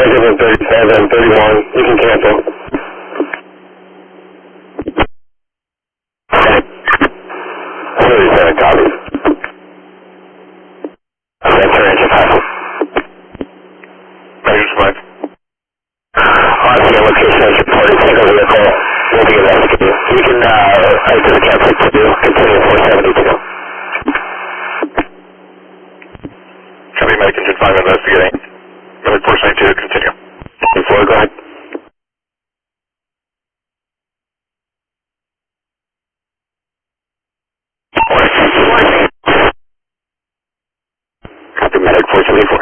given 37, 31. You can cancel. Okay. 37 copies. That's your engine pass. Measures 5. On the location as reported, single vehicle will be investigated. You can exit the campsite to continue 472. Copy, Medic Engine 5 investigating. Medic 472, continue. 4, go ahead. Copy, Medic 474.